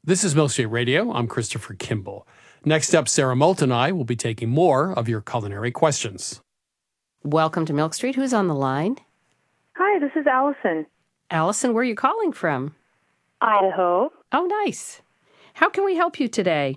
This is Milk Street Radio. I'm Christopher Kimball. Next up, Sarah Molt and I will be taking more of your culinary questions. Welcome to Milk Street. Who's on the line? Hi, this is Allison. Allison, where are you calling from? Idaho. Oh, nice. How can we help you today?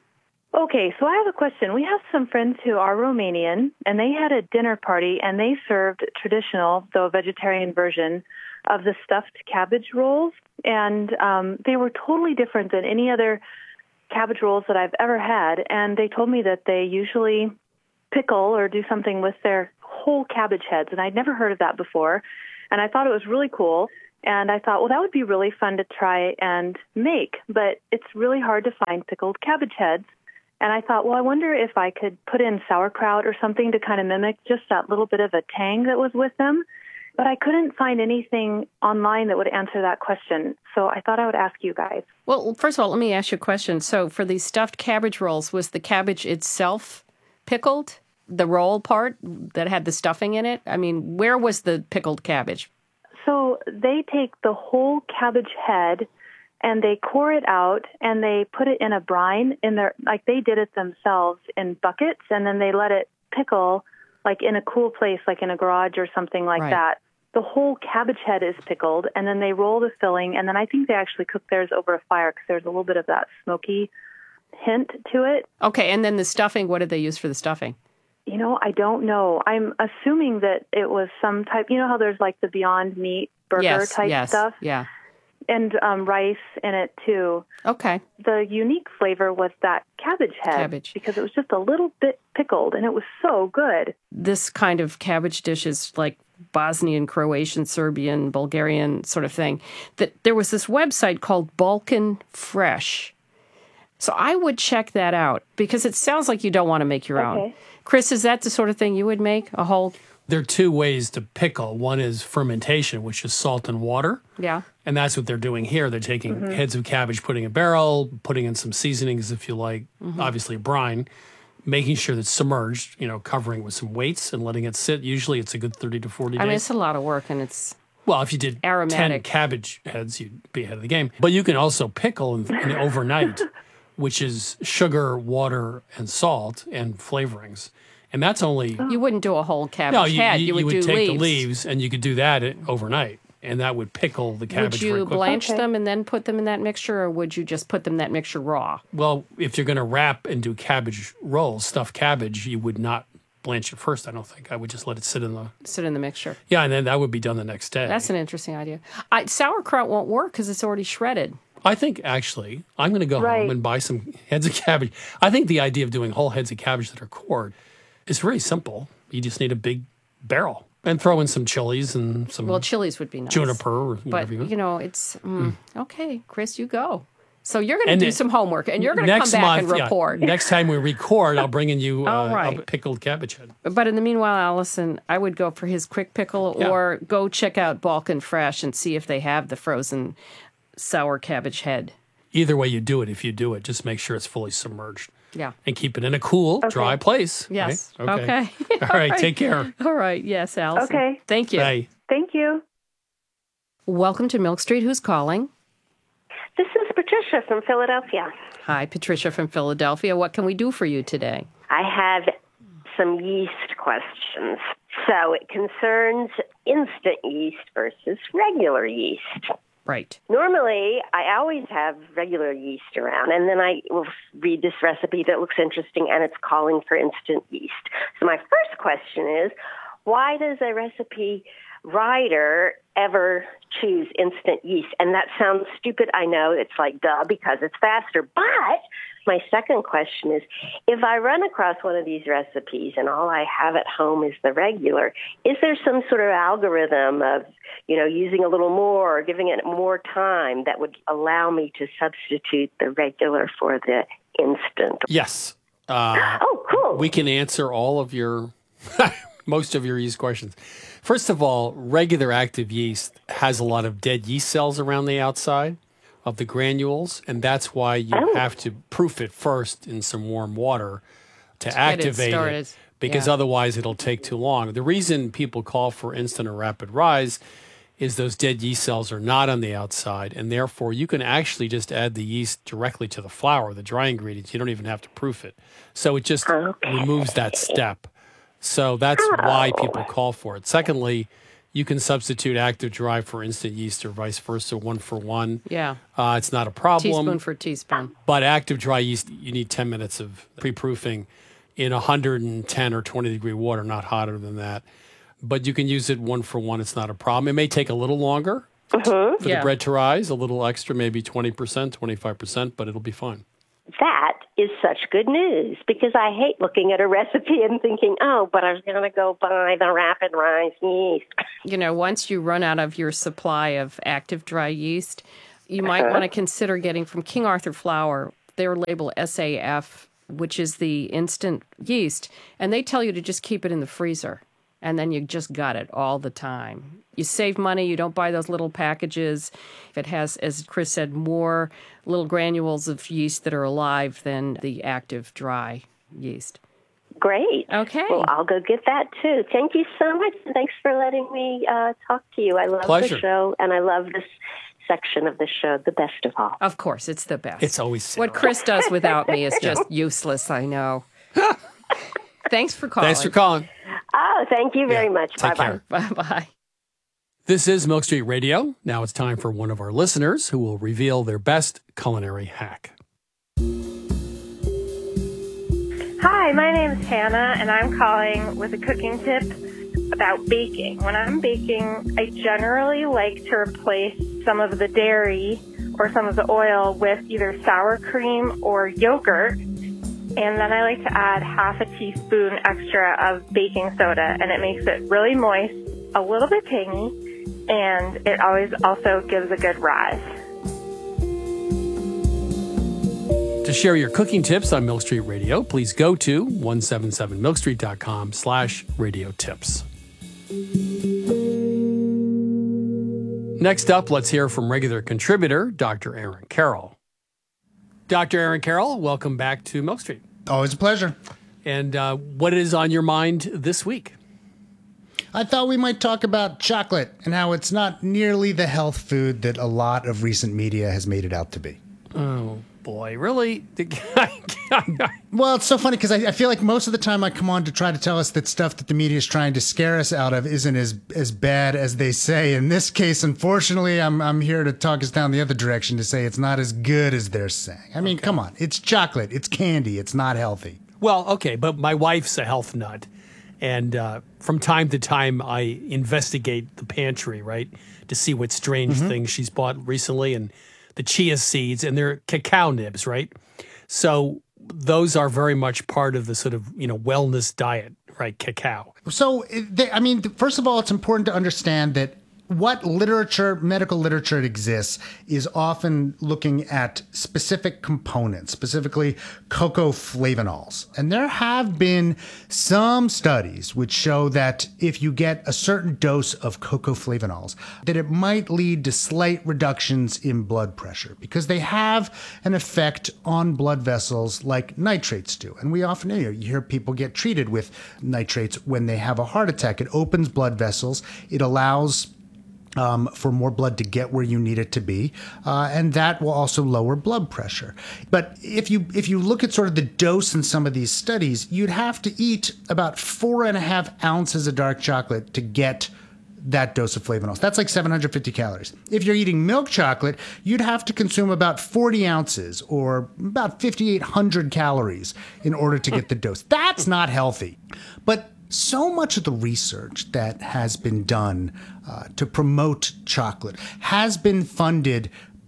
Okay, so I have a question. We have some friends who are Romanian, and they had a dinner party, and they served traditional, though vegetarian version of the stuffed cabbage rolls, and they were totally different than any other cabbage rolls that I've ever had, and they told me that they usually pickle or do something with their whole cabbage heads, and I'd never heard of that before, and I thought it was really cool, and I thought, well, that would be really fun to try and make, but it's really hard to find pickled cabbage heads. And I thought, well, I wonder if I could put in sauerkraut or something to kind of mimic just that little bit of a tang that was with them. But I couldn't find anything online that would answer that question. So I thought I would ask you guys. Well, first of all, let me ask you a question. So for these stuffed cabbage rolls, was the cabbage itself pickled? The roll part that had the stuffing in it? I mean, where was the pickled cabbage? So they take the whole cabbage head and they core it out, and they put it in a brine like they did it themselves in buckets, and then they let it pickle, like in a cool place, like in a garage or something like that. The whole cabbage head is pickled, and then they roll the filling, and then I think they actually cook theirs over a fire because there's a little bit of that smoky hint to it. Okay, and then the stuffing, what did they use for the stuffing? You know, I don't know. I'm assuming that it was some type, you know how there's like the Beyond Meat burger type stuff? Yeah. And rice in it, too. Okay. The unique flavor was that cabbage head. Because it was just a little bit pickled, and it was so good. This kind of cabbage dish is like Bosnian, Croatian, Serbian, Bulgarian sort of thing. That there was this website called Balkan Fresh. So I would check that out, because it sounds like you don't want to make your own. Chris, is that the sort of thing you would make, a whole... There are two ways to pickle. One is fermentation, which is salt and water. Yeah. And that's what they're doing here. They're taking heads of cabbage, putting in a barrel, putting in some seasonings, if you like, obviously brine, making sure that it's submerged, covering with some weights and letting it sit. Usually it's a good 30 to 40 days. I mean, it's a lot of work, and it's Well, if you did aromatic. 10 cabbage heads, you'd be ahead of the game. But you can also pickle in overnight, which is sugar, water, and salt and flavorings. And that's only... You wouldn't do a whole cabbage head. You would do take the leaves, and you could do that overnight, and that would pickle the cabbage very quickly. Would you blanch them and then put them in that mixture, or would you just put them in that mixture raw? Well, if you're going to wrap and do cabbage rolls, stuffed cabbage, you would not blanch it first, I don't think. I would just let it sit in the mixture. Yeah, and then that would be done the next day. That's an interesting idea. Sauerkraut won't work because it's already shredded. I think, actually, I'm going to go home and buy some heads of cabbage. I think the idea of doing whole heads of cabbage that are cored is very simple. You just need a big barrel and throw in some chilies and some... Well, chilies would be nice. Juniper or whatever you want. But, it's... Okay, Chris, you go. So you're going to do some homework, and you're going to come back and report. Next time we record, I'll bring in you a pickled cabbage head. But in the meanwhile, Allison, I would go for his quick pickle or go check out Balkan Fresh and see if they have the frozen sour cabbage head. Either way you do it, if you do it, just make sure it's fully submerged. Yeah. And keep it in a cool, dry place. Yes. Right? Okay. All right. Take care. All right. Yes, Allison. Okay. Thank you. Bye. Thank you. Welcome to Milk Street. Who's calling? This is Patricia from Philadelphia. Hi, Patricia from Philadelphia. What can we do for you today? I have some yeast questions. So it concerns instant yeast versus regular yeast. Right. Normally, I always have regular yeast around, and then I will read this recipe that looks interesting, and it's calling for instant yeast. So my first question is, why does a recipe writer ever choose instant yeast? And that sounds stupid, I know. It's like, duh, because it's faster. But my second question is, if I run across one of these recipes and all I have at home is the regular, is there some sort of algorithm of, using a little more or giving it more time that would allow me to substitute the regular for the instant? Yes. Oh, cool. We can answer all of your, most of your yeast questions. First of all, regular active yeast has a lot of dead yeast cells around the outside of the granules, and that's why you have to proof it first in some warm water to activate it, because otherwise it'll take too long. The reason people call for instant or rapid rise is those dead yeast cells are not on the outside, and therefore you can actually just add the yeast directly to the flour, the dry ingredients. You don't even have to proof it. So it just removes that step. So that's why people call for it. Secondly, you can substitute active dry for instant yeast or vice versa, 1 for 1. Yeah. It's not a problem. Teaspoon for teaspoon. But active dry yeast, you need 10 minutes of pre-proofing in 110 or 20 degree water, not hotter than that. But you can use it 1 for 1. It's not a problem. It may take a little longer for the bread to rise, a little extra, maybe 20%, 25%, but it'll be fine. That is such good news because I hate looking at a recipe and thinking, but I was going to go buy the rapid rise yeast. You know, once you run out of your supply of active dry yeast, you might want to consider getting from King Arthur Flour their label SAF, which is the instant yeast, and they tell you to just keep it in the freezer. And then you just got it all the time. You save money. You don't buy those little packages. It has, as Chris said, more little granules of yeast that are alive than the active dry yeast. Great. Okay. Well, I'll go get that, too. Thank you so much. Thanks for letting me talk to you. I love the show, and I love this section of the show, the best of all. Of course, it's the best. It's always Sarah. What Chris does without me is just useless, I know. Thanks for calling. Thanks for calling. Oh, thank you very much. Take care. Bye-bye. This is Milk Street Radio. Now it's time for one of our listeners who will reveal their best culinary hack. Hi, my name is Hannah, and I'm calling with a cooking tip about baking. When I'm baking, I generally like to replace some of the dairy or some of the oil with either sour cream or yogurt. And then I like to add half a teaspoon extra of baking soda, and it makes it really moist, a little bit tangy, and it always also gives a good rise. To share your cooking tips on Milk Street Radio, please go to 177milkstreet.com/radio tips. Next up, let's hear from regular contributor, Dr. Aaron Carroll. Dr. Aaron Carroll, welcome back to Milk Street. Always a pleasure. And what is on your mind this week? I thought we might talk about chocolate and how it's not nearly the health food that a lot of recent media has made it out to be. Oh, boy. Really? Well, it's so funny because I feel like most of the time I come on to try to tell us that stuff that the media is trying to scare us out of isn't as bad as they say. In this case, unfortunately, I'm here to talk us down the other direction to say it's not as good as they're saying. I mean, come on. It's chocolate. It's candy. It's not healthy. Well, okay, but my wife's a health nut. And from time to time, I investigate the pantry, right, to see what strange things she's bought recently. And the chia seeds, and they're cacao nibs, right? So those are very much part of the sort of, wellness diet, right? Cacao. So, first of all, it's important to understand that what medical literature exists, is often looking at specific components, specifically cocoflavanols. And there have been some studies which show that if you get a certain dose of cocoflavanols, that it might lead to slight reductions in blood pressure because they have an effect on blood vessels like nitrates do. And we often you hear people get treated with nitrates when they have a heart attack. It opens blood vessels. It allows for more blood to get where you need it to be, and that will also lower blood pressure. But if you look at sort of the dose in some of these studies, you'd have to eat about 4.5 ounces of dark chocolate to get that dose of flavanols. That's like 750 calories. If you're eating milk chocolate, you'd have to consume about 40 ounces or about 5,800 calories in order to get the dose. That's not healthy. But so much of the research that has been done to promote chocolate has been funded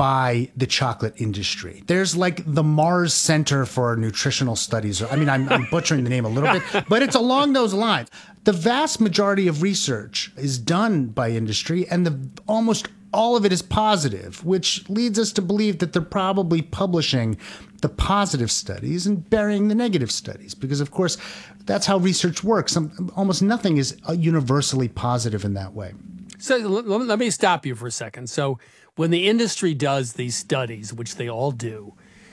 by the chocolate industry. There's like the Mars Center for Nutritional Studies. I'm butchering the name a little bit, but it's along those lines. The vast majority of research is done by industry, and almost all of it is positive, which leads us to believe that they're probably publishing the positive studies and burying the negative studies, because of course that's how research works. Almost nothing is universally positive in that way. So let me stop you for a second. So when the industry does these studies, which they all do,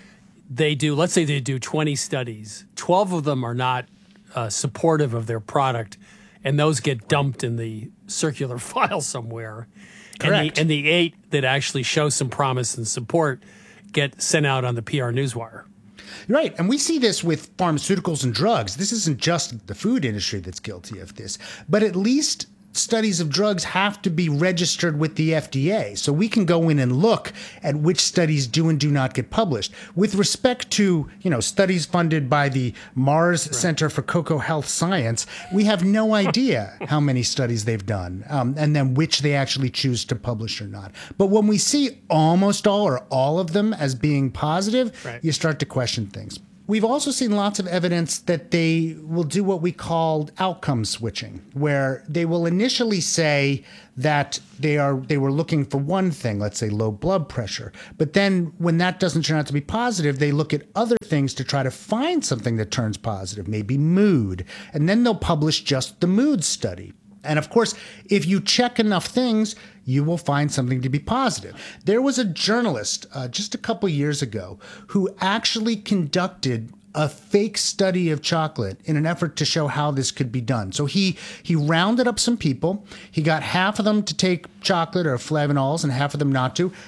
let's say they do 20 studies, 12 of them are not supportive of their product, and those get dumped in the circular file somewhere. Correct. And the 8 that actually show some promise and support get sent out on the PR newswire. Right. And we see this with pharmaceuticals and drugs. This isn't just the food industry that's guilty of this, but at least studies of drugs have to be registered with the FDA. So we can go in and look at which studies do and do not get published. With respect to, studies funded by the Mars Center for Cocoa Health Science, we have no idea how many studies they've done, and then which they actually choose to publish or not. But when we see almost all or all of them as being positive, you start to question things. We've also seen lots of evidence that they will do what we call outcome switching, where they will initially say that they were looking for one thing, let's say low blood pressure. But then when that doesn't turn out to be positive, they look at other things to try to find something that turns positive, maybe mood. And then they'll publish just the mood study. And of course, if you check enough things, you will find something to be positive. There was a journalist just a couple years ago who actually conducted a fake study of chocolate in an effort to show how this could be done. So he rounded up some people. He got half of them to take chocolate or flavanols and half of them not to.